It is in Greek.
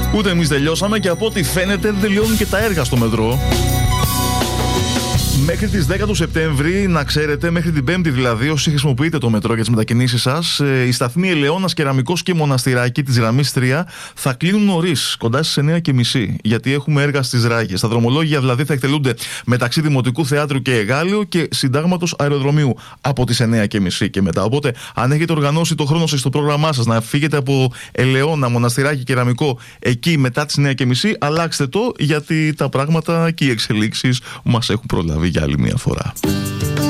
Ούτε εμείς τελειώσαμε και από ό,τι φαίνεται δεν τελειώνουν και τα έργα στο μετρό. Μέχρι τις 10 του Σεπτέμβρη, να ξέρετε, μέχρι την 5η δηλαδή, όσοι χρησιμοποιείτε το μετρό για τις μετακινήσεις σας, οι σταθμοί Ελαιώνας, Κεραμικός και Μοναστηράκι της γραμμής 3 θα κλείνουν νωρίς, κοντά στις 9:30, γιατί έχουμε έργα στις Ράγες. Τα δρομολόγια δηλαδή θα εκτελούνται μεταξύ Δημοτικού Θεάτρου και Εγάλεου και Συντάγματος Αεροδρομίου από τις 9:30 και μετά. Οπότε, αν έχετε οργανώσει το χρόνο σας στο πρόγραμμά σας να φύγετε από Ελαιώνα, Μοναστηράκι, Κεραμικό εκεί μετά τις 9:30, αλλάξτε το, γιατί τα πράγματα και οι εξελίξεις μας έχουν προλάβει για άλλη μια φορά.